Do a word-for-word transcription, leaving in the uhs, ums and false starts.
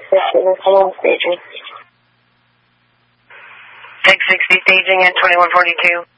sixty, we'll come on staging. six sixty staging at twenty-one forty-two.